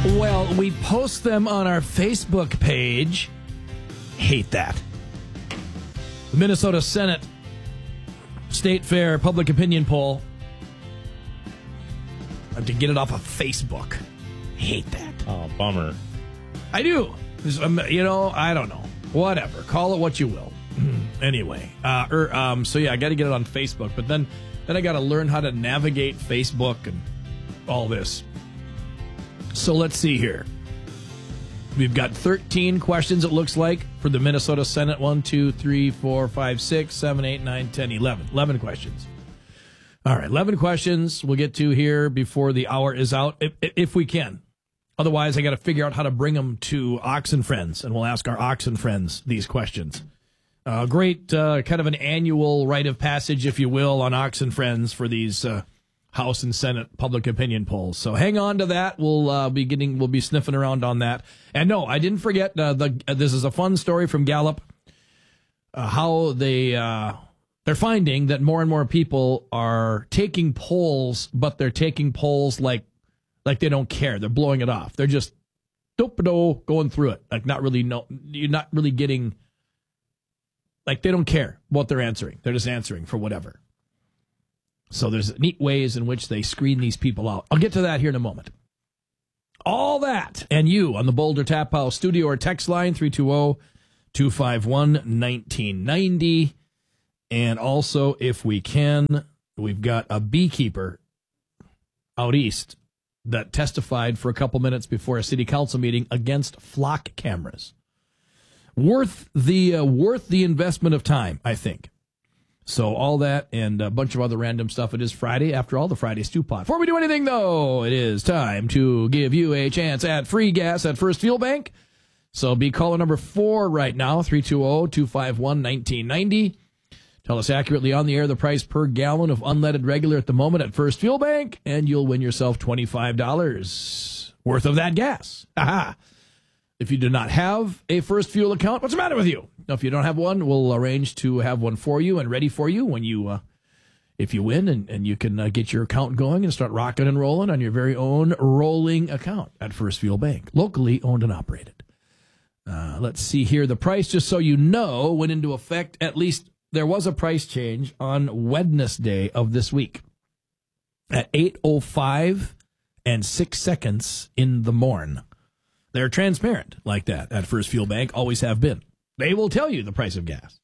Well, we post them on our Facebook page. Hate that. The Minnesota Senate State Fair public opinion poll. I have to get it off of Facebook. Hate that. Oh, bummer. I do. I don't know. Whatever. Call it what you will. Anyway. So yeah, I got to get it on Facebook. But then I got to learn how to navigate Facebook and all this. So let's see here. We've got 13 questions, it looks like, for the Minnesota Senate. 1, 2, 3, 4, 5, 6, 7, 8, 9, 10, 11. 11 questions. All right, 11 questions we'll get to here before the hour is out, if we can. Otherwise, I got to figure out how to bring them to Ox and Friends, and we'll ask our Ox and Friends these questions. Great kind of an annual rite of passage, if you will, on Ox and Friends for these House and Senate public opinion polls. So hang on to that. We'll be sniffing around on that. And no, I didn't forget. This is a fun story from Gallup. How they're finding that more and more people are taking polls, but they're taking polls like they don't care. They're blowing it off. They're just going through it. Like you're not really getting. Like they don't care what they're answering. They're just answering for whatever. So there's neat ways in which they screen these people out. I'll get to that here in a moment. All that and you on the Boulder Tap House studio or text line 320-251-1990. And also, if we can, we've got a beekeeper out east that testified for a couple minutes before a city council meeting against flock cameras. Worth the investment of time, I think. So all that and a bunch of other random stuff. It is Friday. After all, the Friday Stew Pot. Before we do anything, though, it is time to give you a chance at free gas at First Fuel Bank. So be caller number 4 right now, 320-251-1990. Tell us accurately on the air the price per gallon of unleaded regular at the moment at First Fuel Bank, and you'll win yourself $25 worth of that gas. Aha! If you do not have a First Fuel account, what's the matter with you? Now, if you don't have one, we'll arrange to have one for you and ready for you when you, if you win, and you can get your account going and start rocking and rolling on your very own rolling account at First Fuel Bank, locally owned and operated. Let's see here. The price, just so you know, went into effect. At least there was a price change on Wednesday of this week at 8:05 and 6 seconds in the morn. They're transparent like that at First Fuel Bank, always have been. They will tell you the price of gas.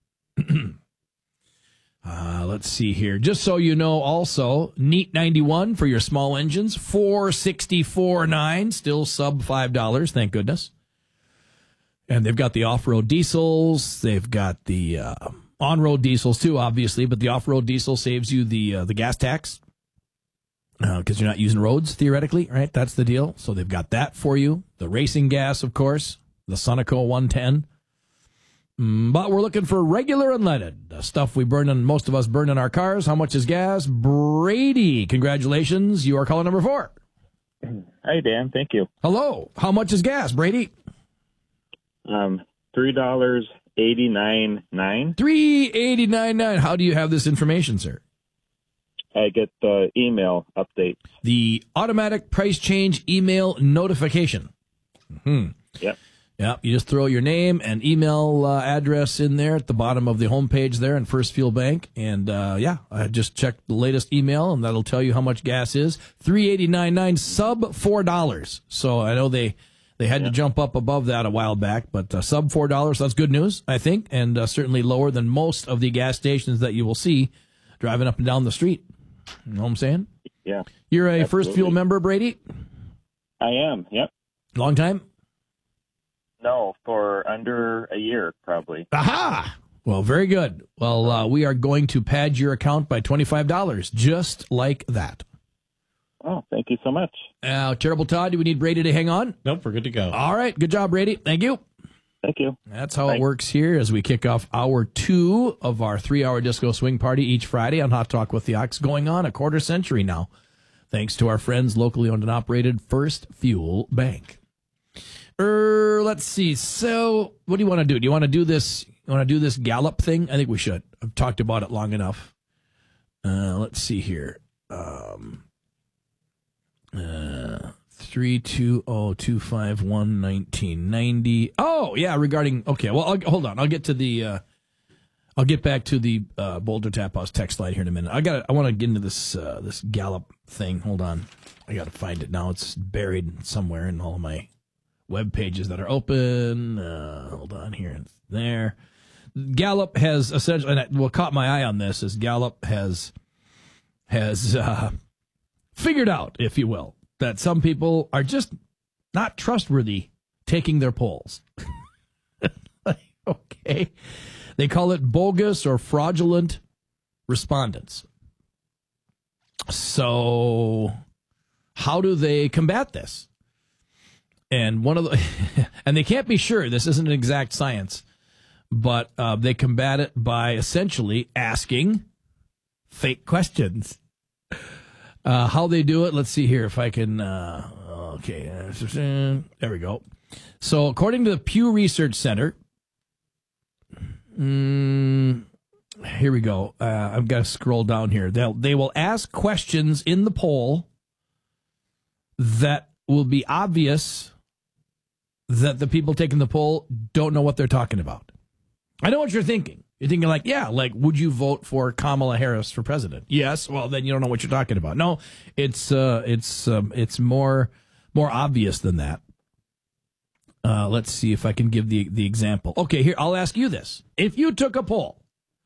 Let's see here. Just so you know also, Neat 91 for your small engines, $464.9, still sub $5, thank goodness. And they've got the off-road diesels. They've got the on-road diesels too, obviously, but the off-road diesel saves you the gas tax. Because you're not using roads, theoretically, right? That's the deal. So they've got that for you. The racing gas, of course, the Sunoco 110. But we're looking for regular unleaded, the stuff most of us burn in our cars. How much is gas? Brady, congratulations. You are caller number 4. Hi, Dan. Thank you. Hello. How much is gas, Brady? $3.89.9. $3.89.9. How do you have this information, sir? I get the email update. The automatic price change email notification. Yep. Yeah, you just throw your name and email address in there at the bottom of the homepage there in First Fuel Bank. And, I just checked the latest email, and that'll tell you how much gas is. $3.89.9, sub $4. So I know they had to jump up above that a while back, but sub $4, that's good news, I think, and certainly lower than most of the gas stations that you will see driving up and down the street. You know what I'm saying? Yeah. You're a Absolutely. First Fuel member, Brady? I am, yep. Long time? No, for under a year, probably. Aha! Well, very good. Well, we are going to pad your account by $25, just like that. Oh, thank you so much. Terrible Todd, do we need Brady to hang on? Nope, we're good to go. All right, good job, Brady. Thank you. Thank you. That's how it works here as we kick off hour 2 of our 3-hour disco swing party each Friday on Hot Talk with the Ox, going on a quarter century now, thanks to our friends locally owned and operated First Fuel Bank. Let's see. So, what do you want to do? Do you want to do this? You want to do this Gallup thing? I think we should. I've talked about it long enough. Let's see here. 320-251-1990. Oh, yeah, regarding, okay, well, hold on. I'll get to the, I'll get back to the Boulder Tap House text line here in a minute. I want to get into this this Gallup thing. Hold on. I got to find it now. It's buried somewhere in all of my web pages that are open. Hold on here. It's there. Gallup has essentially, and what caught my eye on this is Gallup has figured out, if you will, that some people are just not trustworthy taking their polls. Okay. They call it bogus or fraudulent respondents. So how do they combat this? And one of the, and they can't be sure, this isn't an exact science, but they combat it by essentially asking fake questions. How they do it, let's see here if I can, okay, there we go. So according to the Pew Research Center, here we go. I've got to scroll down here. They will ask questions in the poll that will be obvious that the people taking the poll don't know what they're talking about. I know what you're thinking. You're thinking like, yeah, like, would you vote for Kamala Harris for president? Yes. Well, then you don't know what you're talking about. No, it's more obvious than that. Let's see if I can give the example. Okay, here, I'll ask you this. If you took a poll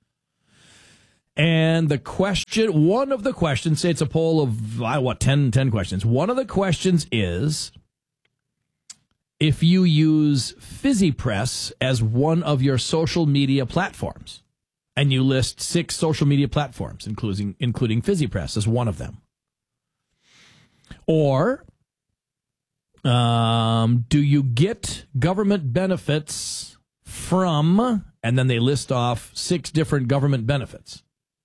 and one of the questions, say it's a poll of, 10 questions. One of the questions is, if you use FizzyPress as one of your social media platforms, and you list 6 social media platforms, including FizzyPress as one of them, or do you get government benefits from, and then they list off 6 different government benefits.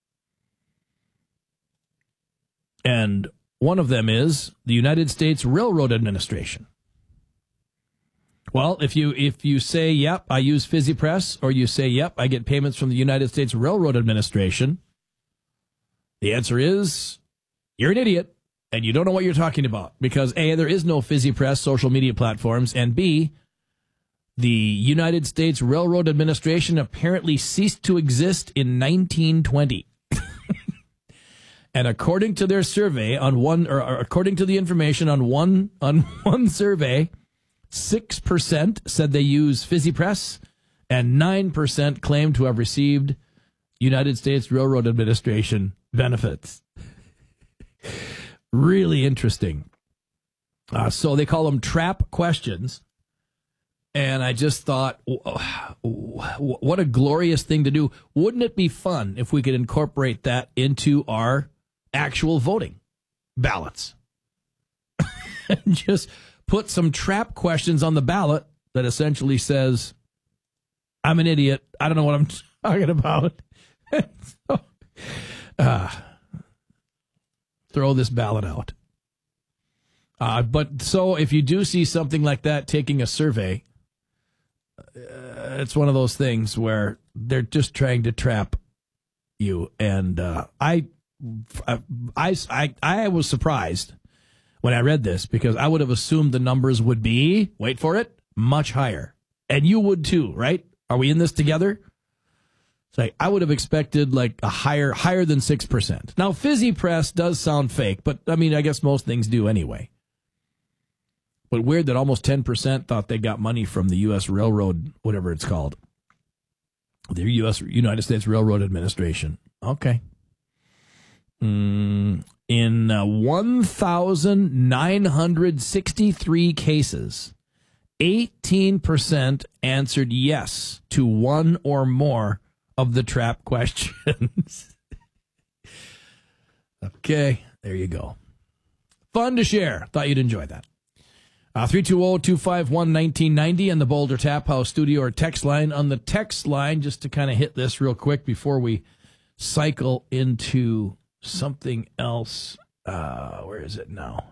And one of them is the United States Railroad Administration. Well, if you say, yep, I use FizzyPress, or you say, yep, I get payments from the United States Railroad Administration, the answer is you're an idiot and you don't know what you're talking about, because A, there is no FizzyPress social media platforms, and B, the United States Railroad Administration apparently ceased to exist in 1920. And according to their survey according to the information on one survey, 6% said they use FizzyPress, and 9% claimed to have received United States Railroad Administration benefits. Really interesting. So they call them trap questions. And I just thought, what a glorious thing to do. Wouldn't it be fun if we could incorporate that into our actual voting ballots? And just put some trap questions on the ballot that essentially says, I'm an idiot, I don't know what I'm talking about. Throw this ballot out. But so if you do see something like that taking a survey, it's one of those things where they're just trying to trap you. And I was surprised when I read this, because I would have assumed the numbers would be, wait for it, much higher. And you would too, right? Are we in this together? It's like, I would have expected like a higher than 6%. Now, FizzyPress does sound fake, but I mean, I guess most things do anyway. But weird that almost 10% thought they got money from the U.S. Railroad, whatever it's called. The United States Railroad Administration. Okay. In 1,963 cases, 18% answered yes to one or more of the trap questions. Okay, there you go. Fun to share. Thought you'd enjoy that. 320-251-1990 and the Boulder Tap House studio or text line. On the text line, just to kind of hit this real quick before we cycle into something else. Where is it now?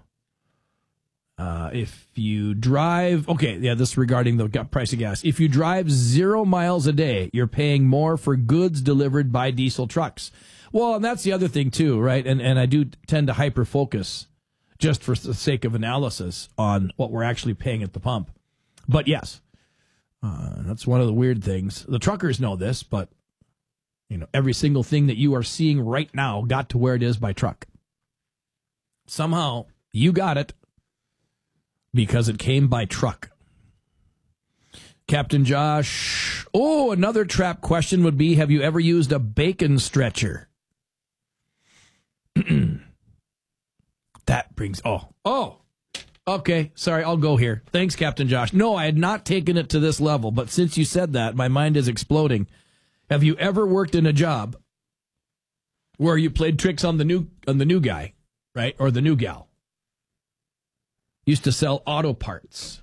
If you drive, okay, yeah, this is regarding the price of gas. If you drive 0 miles a day, you're paying more for goods delivered by diesel trucks. Well, and that's the other thing too, right? And I do tend to hyper-focus just for the sake of analysis on what we're actually paying at the pump. But yes, that's one of the weird things. The truckers know this, but every single thing that you are seeing right now got to where it is by truck. Somehow you got it because it came by truck. Captain Josh. Oh, another trap question would be, have you ever used a bacon stretcher? That brings, okay, sorry, I'll go here. Thanks, Captain Josh. No, I had not taken it to this level, but since you said that, my mind is exploding. Have you ever worked in a job where you played tricks on the new guy, right, or the new gal? Used to sell auto parts.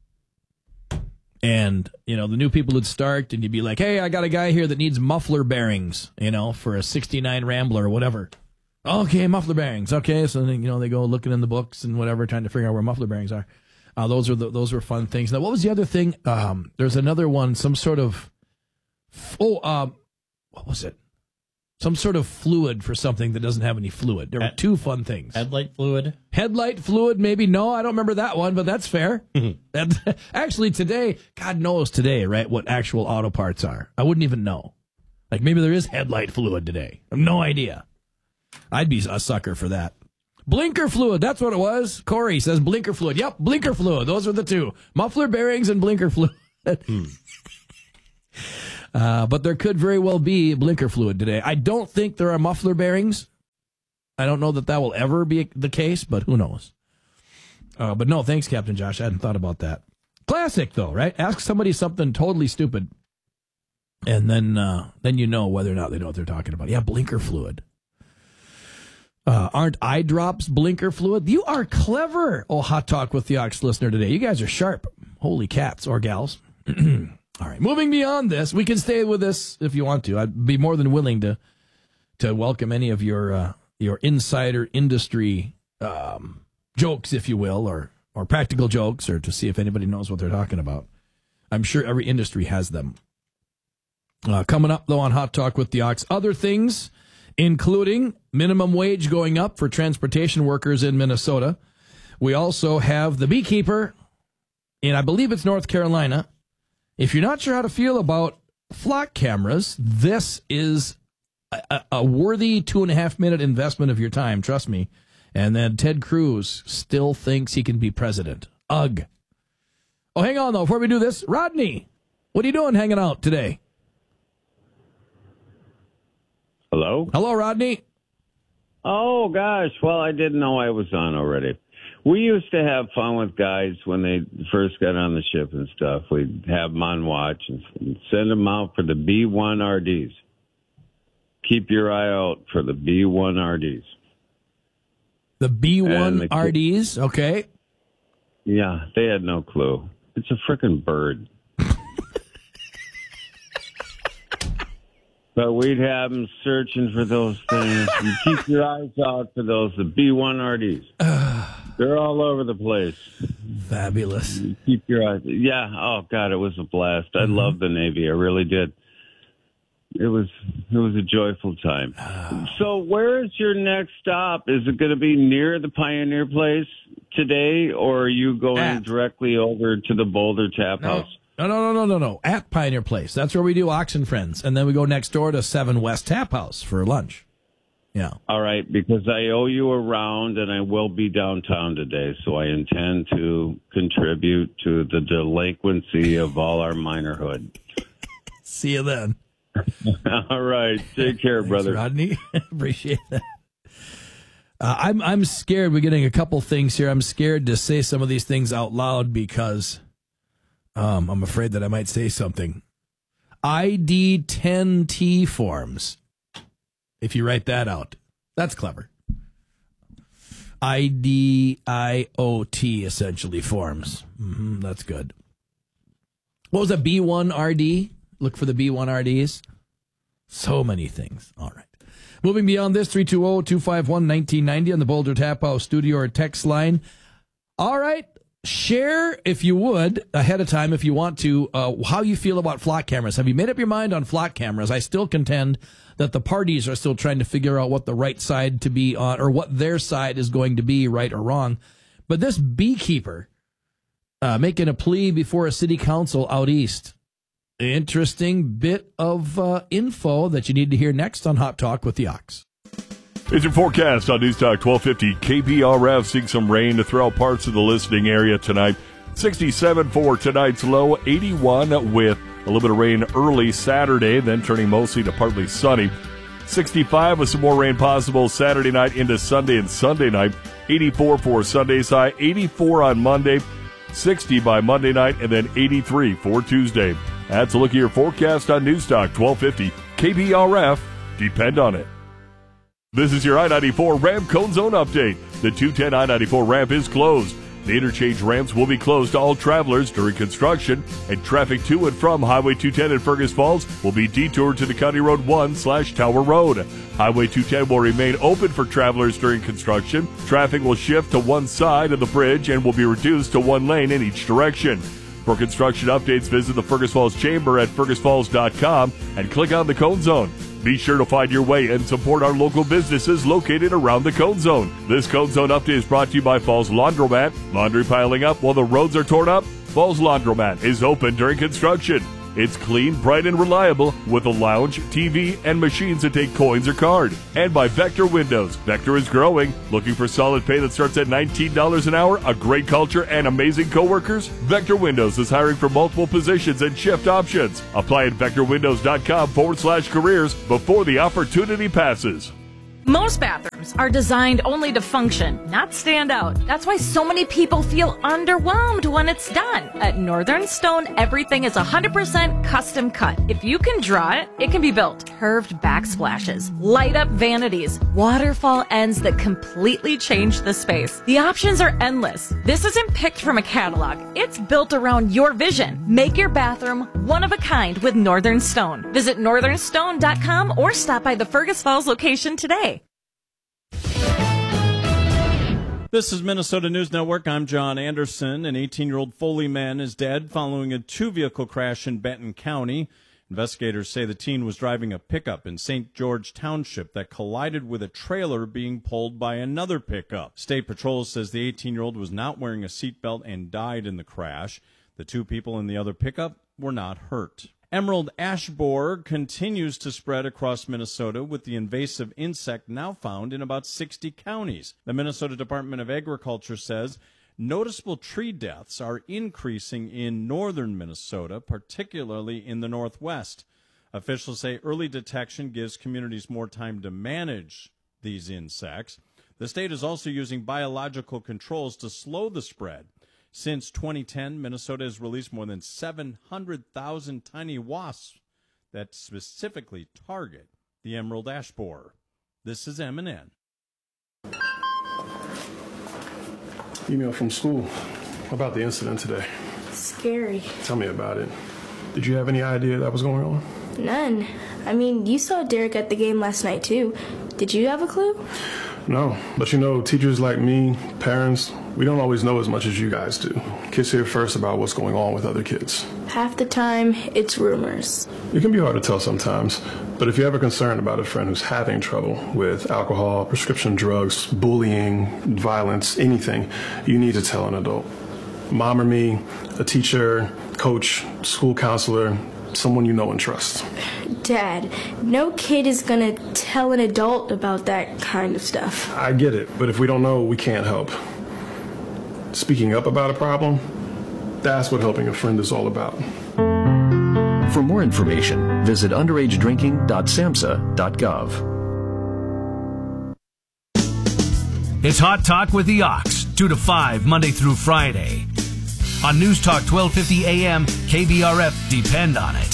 And, the new people would start, and you'd be like, hey, I got a guy here that needs muffler bearings, for a 69 Rambler or whatever. Okay, muffler bearings. Okay, so then, they go looking in the books and whatever, trying to figure out where muffler bearings are. Those were fun things. Now, what was the other thing? There's another one, some sort of, what was it? Some sort of fluid for something that doesn't have any fluid. There were two fun things. Headlight fluid? Headlight fluid, maybe. No, I don't remember that one, but that's fair. Actually, today, God knows today, right, what actual auto parts are. I wouldn't even know. Like, maybe there is headlight fluid today. I have no idea. I'd be a sucker for that. Blinker fluid, that's what it was. Corey says blinker fluid. Yep, blinker fluid. Those are the two. Muffler bearings and blinker fluid. But there could very well be blinker fluid today. I don't think there are muffler bearings. I don't know that will ever be the case, but who knows? But no, thanks, Captain Josh. I hadn't thought about that. Classic, though, right? Ask somebody something totally stupid, and then you know whether or not they know what they're talking about. Yeah, blinker fluid. Aren't eye drops blinker fluid? You are clever, Hot Talk with the Ox listener today. You guys are sharp. Holy cats or gals. All right, moving beyond this, we can stay with this if you want to. I'd be more than willing to welcome any of your insider industry jokes, if you will, or practical jokes, or to see if anybody knows what they're talking about. I'm sure every industry has them. Coming up, though, on Hot Talk with the Ox, other things, including minimum wage going up for transportation workers in Minnesota. We also have the beekeeper in, I believe it's North Carolina. If you're not sure how to feel about flock cameras, this is a worthy 2.5-minute investment of your time, trust me. And then Ted Cruz still thinks he can be president. Ugh. Oh, hang on, though. Before we do this, Rodney, what are you doing hanging out today? Hello? Hello, Rodney. Oh, gosh. Well, I didn't know I was on already. We used to have fun with guys when they first got on the ship and stuff. We'd have them on watch and send them out for the B1RDs. Keep your eye out for the B1RDs. The B1RDs? Okay. Yeah, they had no clue. It's a frickin' bird. But we'd have them searching for those things. You keep your eyes out for those, the B1RDs. They're all over the place. Fabulous. You keep your eyes. Yeah. Oh God, it was a blast. I loved the Navy. I really did. It was a joyful time. So where is your next stop? Is it going to be near the Pioneer Place today, or are you going directly over to the Boulder Tap House? No. At Pioneer Place. That's where we do Ox and Friends. And then we go next door to 7 West Tap House for lunch. Yeah. All right, because I owe you a round, and I will be downtown today, so I intend to contribute to the delinquency of all our minorhood. See you then. All right. Take care, Thanks, brother. Rodney. Appreciate that. I'm scared. We're getting a couple things here. I'm scared to say some of these things out loud because I'm afraid that I might say something. ID10T forms. If you write that out, that's clever. IDIOT essentially forms. That's good. What was a B1RD? Look for the B1RDs. So many things. All right. Moving beyond this, 320-251-1990 on the Boulder Tap House studio or text line. All right. share, if you would, ahead of time, if you want to, how you feel about flock cameras. Have you made up your mind on flock cameras? I still contend that the parties are still trying to figure out what the right side to be on, or what their side is going to be, right or wrong. But this beekeeper making a plea before a city council out east. Interesting bit of info that you need to hear next on Hot Talk with the Ox. It's your forecast on News Talk 1250 KBRF. Seeing some rain to throughout parts of the listening area tonight. 67 for tonight's low, 81 with a little bit of rain early Saturday, then turning mostly to partly sunny. 65 with some more rain possible Saturday night into Sunday and Sunday night. 84 for Sunday's high, 84 on Monday, 60 by Monday night, and then 83 for Tuesday. That's a look at your forecast on News Talk 1250 KBRF. Depend on it. This is your I-94 ramp cone zone update. The 210 I-94 ramp is closed. The interchange ramps will be closed to all travelers during construction, and traffic to and from Highway 210 in Fergus Falls will be detoured to the County Road 1/Tower Road. Highway 210 will remain open for travelers during construction. Traffic will shift to one side of the bridge and will be reduced to one lane in each direction. For construction updates, visit the Fergus Falls Chamber at fergusfalls.com and click on the Cone Zone. Be sure to find your way and support our local businesses located around the Cone Zone. This Cone Zone update is brought to you by Falls Laundromat. Laundry piling up while the roads are torn up? Falls Laundromat is open during construction. It's clean, bright, and reliable with a lounge, TV, and machines that take coins or card. And by Vector Windows. Vector is growing. Looking for solid pay that starts at $19 an hour, a great culture, and amazing coworkers? Vector Windows is hiring for multiple positions and shift options. Apply at vectorwindows.com/careers before the opportunity passes. Most bathrooms are designed only to function, not stand out. That's why so many people feel underwhelmed when it's done. At Northern Stone, everything is 100% custom cut. If you can draw it, it can be built. Curved backsplashes, light up vanities, waterfall ends that completely change the space. The options are endless. This isn't picked from a catalog. It's built around your vision. Make your bathroom one of a kind with Northern Stone. Visit northernstone.com or stop by the Fergus Falls location today. This is Minnesota News Network. I'm John Anderson. An 18-year-old Foley man is dead following a two-vehicle crash in Benton County. Investigators say the teen was driving a pickup in St. George Township that collided with a trailer being pulled by another pickup. State Patrol says the 18-year-old was not wearing a seatbelt and died in the crash. The two people in the other pickup were not hurt. Emerald ash borer continues to spread across Minnesota, with the invasive insect now found in about 60 counties. The Minnesota Department of Agriculture says noticeable tree deaths are increasing in northern Minnesota, particularly in the northwest. Officials say early detection gives communities more time to manage these insects. The state is also using biological controls to slow the spread. Since 2010, Minnesota has released more than 700,000 tiny wasps that specifically target the emerald ash borer. This is MNN. Email from school about the incident today. Scary. Tell me about it. Did you have any idea that was going on? None. I mean, you saw Derek at the game last night, too. Did you have a clue? No, but you know, teachers like me, parents, we don't always know as much as you guys do. Kids hear first about what's going on with other kids. Half the time, it's rumors. It can be hard to tell sometimes, but if you're ever concerned about a friend who's having trouble with alcohol, prescription drugs, bullying, violence, anything, you need to tell an adult. Mom or me, a teacher, coach, school counselor, someone you know and trust. Dad, no kid is gonna tell an adult about that kind of stuff. I get it, but if we don't know, we can't help. Speaking up about a problem, that's what helping a friend is all about. For more information, visit underagedrinking.samhsa.gov. It's Hot Talk with the Ox, 2 to 5, Monday through Friday. On News Talk 1250 AM, KBRF, depend on it.